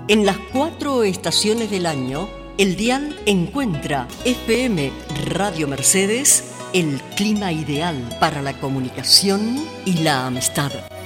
En las 4 estaciones del año, el dial encuentra FM Radio Mercedes, el clima ideal para la comunicación y la amistad.